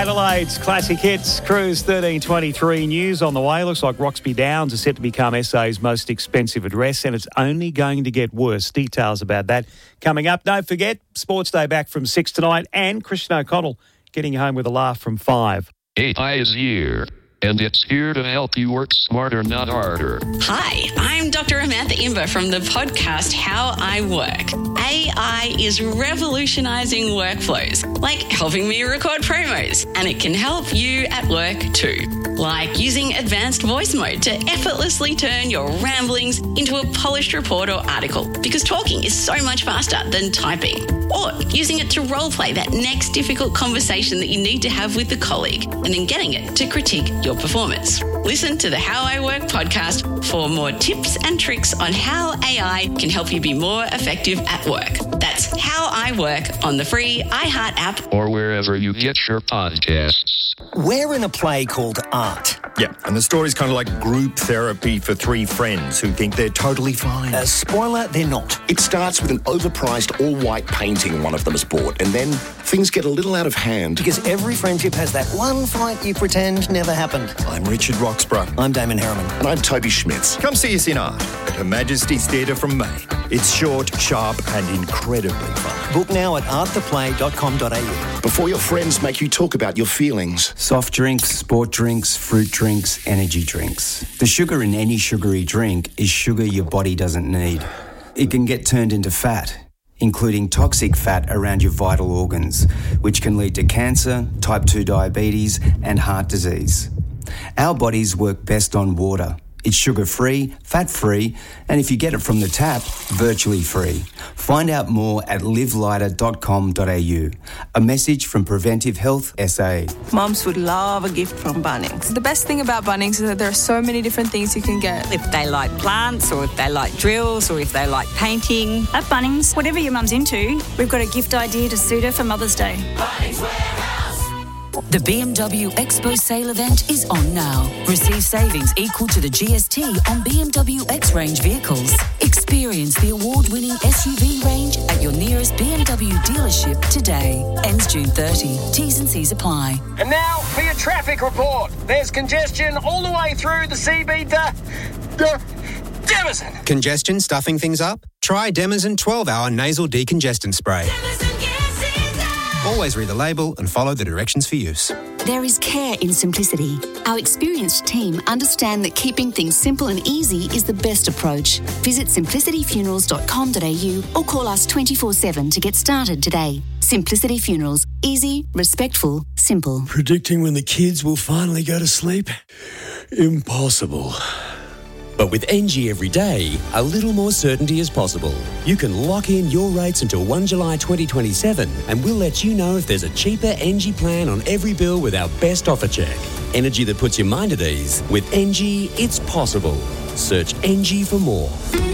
Adelaide's Classic Hits Cruise 1323 news on the way. Looks like Roxby Downs is set to become SA's most expensive address, and it's only going to get worse. Details about that coming up. Don't forget, Sports Day back from 6 tonight, and Christian O'Connell getting you home with a laugh from 5. AI is here, and it's here to help you work smarter, not harder. Hi, I'm Dr. Amantha Imber from the podcast How I Work. AI is revolutionising workflows, like helping me record promos, and it can help you at work too. Like using advanced voice mode to effortlessly turn your ramblings into a polished report or article, because talking is so much faster than typing. Or using it to roleplay that next difficult conversation that you need to have with a colleague, and then getting it to critique your performance. Listen to the How I Work podcast for more tips and tricks on how AI can help you be more effective at work. That's How I Work on the free iHeart app. Or wherever you get your podcasts. We're in a play called Art. Yeah, and the story's kind of like group therapy for 3 friends who think they're totally fine. Spoiler, they're not. It starts with an overpriced all-white painting one of them has bought, and then things get a little out of hand. Because every friendship has that one fight you pretend never happened. I'm Richard Roxburgh. I'm Damon Harriman. And I'm Toby Schmitz. Come see us in Art at Her Majesty's Theatre from May. It's short, sharp and incredibly fun. Book now at arttheplay.com.au. Before your friends make you talk about your feelings. Soft drinks, sport drinks, fruit drinks, energy drinks. The sugar in any sugary drink is sugar your body doesn't need. It can get turned into fat, including toxic fat around your vital organs, which can lead to cancer, type 2 diabetes, and heart disease. Our bodies work best on water. It's sugar-free, fat-free, and if you get it from the tap, virtually free. Find out more at livelighter.com.au. A message from Preventive Health SA. Mums would love a gift from Bunnings. The best thing about Bunnings is that there are so many different things you can get. If they like plants, or if they like drills, or if they like painting. At Bunnings, whatever your mum's into, we've got a gift idea to suit her for Mother's Day. Bunnings Warehouse. The BMW Expo sale event is on now. Receive savings equal to the GST on BMW X-Range vehicles. Experience the award-winning SUV range at your nearest BMW dealership today. Ends June 30. T's and C's apply. And now for your traffic report. There's congestion all the way through the CB Demazin. Congestion stuffing things up? Try Demazin 12-hour nasal decongestant spray. Always read the label and follow the directions for use. There is care in simplicity. Our experienced team understand that keeping things simple and easy is the best approach. Visit simplicityfunerals.com.au or call us 24/7 to get started today. Simplicity Funerals. Easy, respectful, simple. Predicting when the kids will finally go to sleep? Impossible. But with NG every day, a little more certainty is possible. You can lock in your rates until 1 July 2027 and we'll let you know if there's a cheaper NG plan on every bill with our best offer check. Energy that puts your mind at ease. With NG, it's possible. Search NG for more.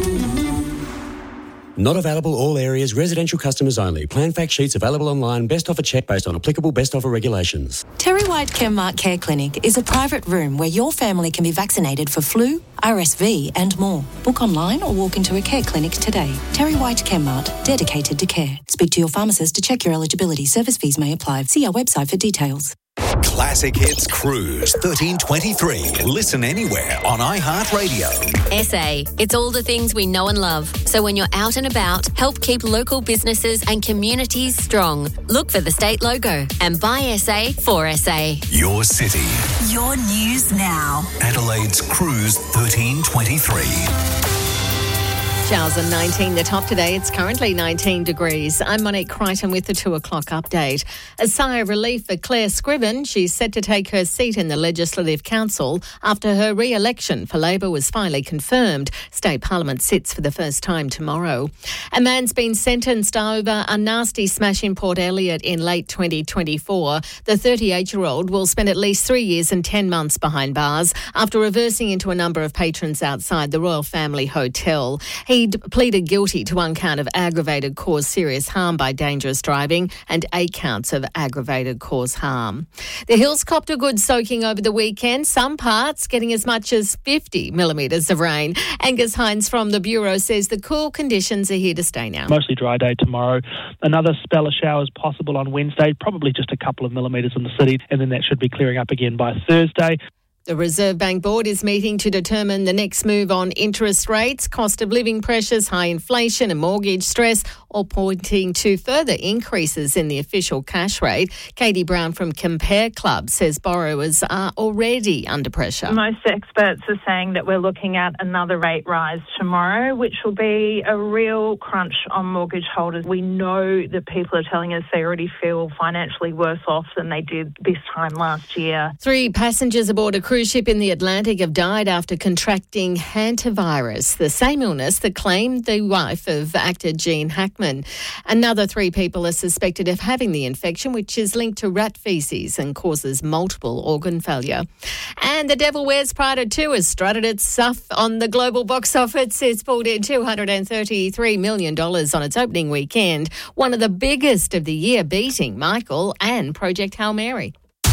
Not available all areas, residential customers only. Plan fact sheets available online. Best offer check based on applicable best offer regulations. Terry White Chemmart Care Clinic is a private room where your family can be vaccinated for flu, RSV and more. Book online or walk into a care clinic today. Terry White Chemmart, dedicated to care. Speak to your pharmacist to check your eligibility. Service fees may apply. See our website for details. Classic Hits Cruise 1323. Listen anywhere on iHeartRadio. SA, it's all the things we know and love. So when you're out and about, help keep local businesses and communities strong. Look for the state logo and buy SA for SA. Your city. Your news now. Adelaide's Cruise 1323. Showers and 19, the top today. It's currently 19 degrees. I'm Monique Crichton with the 2 o'clock update. A sigh of relief for Claire Scriven. She's set to take her seat in the Legislative Council after her re-election for Labor was finally confirmed. State Parliament sits for the first time tomorrow. A man's been sentenced over a nasty smash in Port Elliot in late 2024. The 38-year-old will spend at least 3 years and 10 months behind bars after reversing into a number of patrons outside the Royal Family Hotel. He He pleaded guilty to 1 count of aggravated cause serious harm by dangerous driving and 8 counts of aggravated cause harm. The hills copped a good soaking over the weekend, some parts getting as much as 50 millimetres of rain. Angus Hines from the Bureau says the cool conditions are here to stay now. Mostly dry day tomorrow. Another spell of showers possible on Wednesday, probably just a couple of millimetres in the city, and then that should be clearing up again by Thursday. The Reserve Bank Board is meeting to determine the next move on interest rates, cost of living pressures, high inflation and mortgage stress, all pointing to further increases in the official cash rate. Katie Brown from Compare Club says borrowers are already under pressure. Most experts are saying that we're looking at another rate rise tomorrow, which will be a real crunch on mortgage holders. We know that people are telling us they already feel financially worse off than they did this time last year. 3 passengers aboard a cruise ship in the Atlantic have died after contracting hantavirus, the same illness that claimed the wife of actor Gene Hackman. Another 3 people are suspected of having the infection, which is linked to rat faeces and causes multiple organ failure. And The Devil Wears Prada 2 has strutted its stuff on the global box office. It's pulled in $233 million on its opening weekend, one of the biggest of the year, beating Michael and Project Hail Mary.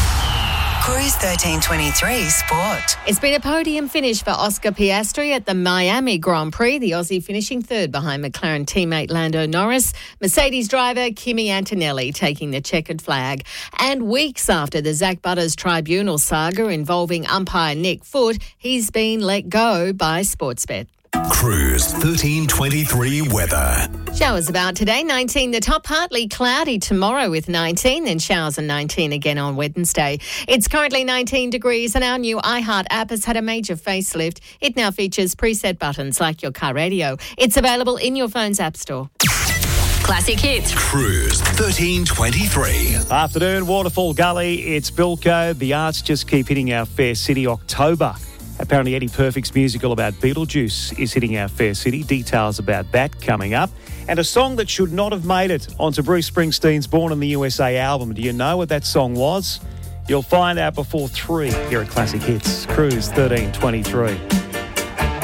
Cruise 1323 Sport. It's been a podium finish for Oscar Piastri at the Miami Grand Prix, the Aussie finishing 3rd behind McLaren teammate Lando Norris. Mercedes driver Kimi Antonelli taking the checkered flag. And weeks after the Zach Butters tribunal saga involving umpire Nick Foot, he's been let go by Sportsbet. Cruise 1323 weather. Showers about today, 19 the top, partly cloudy tomorrow with 19, then showers and 19 again on Wednesday. It's currently 19 degrees and our new iHeart app has had a major facelift. It now features preset buttons like your car radio. It's available in your phone's app store. Classic hits. Cruise 1323. Afternoon, Waterfall Gully. It's Bilko. The arts just keep hitting our fair city. October. Apparently Eddie Perfect's musical about Beetlejuice is hitting our fair city. Details about that coming up. And a song that should not have made it onto Bruce Springsteen's Born in the USA album. Do you know what that song was? You'll find out before 3 here at Classic Hits. Cruise 1323.